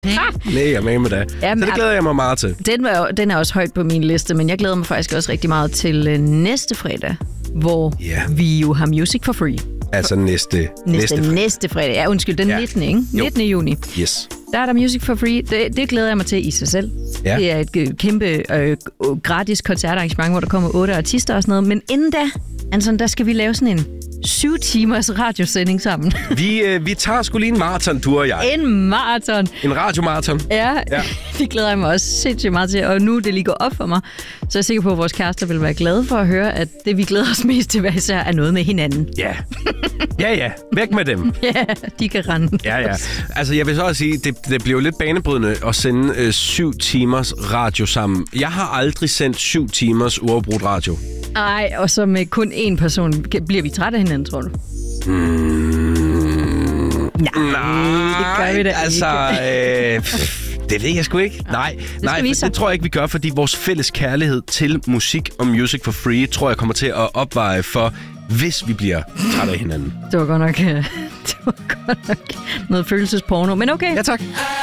Nej, jeg er med det. Jamen, så det glæder jeg mig meget til. Den er også højt på min liste, men jeg glæder mig faktisk også rigtig meget til næste fredag, hvor vi jo har Music for Free. Altså næste fredag. Ja, undskyld, den 19. Ikke? 19. juni. Yes. Der er der Music for Free. Det glæder jeg mig til i sig selv. Ja. Det er et kæmpe gratis koncertarrangement, hvor der kommer 8 artister og sådan noget. Men inden da, Anton, der skal vi lave sådan en 7 timers radiosending sammen. Vi tager sgu lige en maraton, du og jeg. En maraton. En radiomaraton. Ja, det glæder jeg mig også sindssygt meget til. Og nu det lige går op for mig, så er jeg sikker på, at vores kærester vil være glade for at høre, at det vi glæder os mest til hver især er noget med hinanden. Ja. Ja. Væk med dem. Ja, de kan rende. Ja. Altså, jeg vil så også sige, det bliver jo lidt banebrydende at sende 7 timers radio sammen. Jeg har aldrig sendt 7 timers uafbrudt radio. Ej, og så med kun én person. Bliver vi trætte af hinanden, tror du? Nej, det gør vi da altså, det ved jeg sgu ikke. Nej, det tror jeg ikke, vi gør, fordi vores fælles kærlighed til musik og Music for Free, tror jeg kommer til at opveje for, hvis vi bliver trætte af hinanden. Det var godt nok noget følelsesporno, men okay. Ja, tak.